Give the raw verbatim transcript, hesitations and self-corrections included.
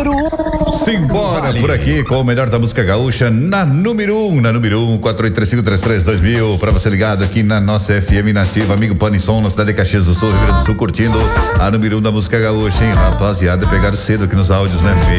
número um. Simbora Vale. por aqui com o melhor da música gaúcha na número um, na número um, quatro oito três cinco três três dois mil, pra você ligado aqui na nossa F M nativa, amigo Panisson, na cidade de Caxias do Sul, Rio Grande do Sul, curtindo a número um da música gaúcha, hein, rapaziada, pegaram cedo aqui nos áudios, né?